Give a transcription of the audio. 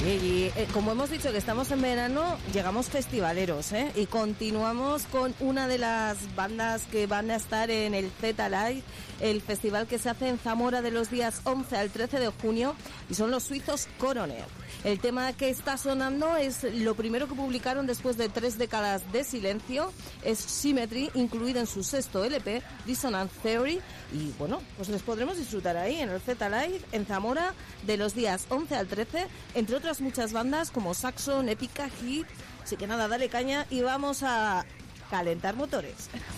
Y como hemos dicho que estamos en verano, llegamos festivaleros, ¿eh? Y continuamos con una de las bandas que van a estar en el Z Live, el festival que se hace en Zamora de los días 11 al 13 de junio, y son los suizos Coroner. El tema que está sonando es lo primero que publicaron después de 3 décadas de silencio, es Symmetry, incluido en su sexto LP, Dissonance Theory, y bueno, pues les podremos disfrutar ahí en el Z Live, en Zamora, de los días 11 al 13, entre otras muchas bandas como Saxon, Epica, Hit. Así que nada, dale caña y vamos a calentar motores.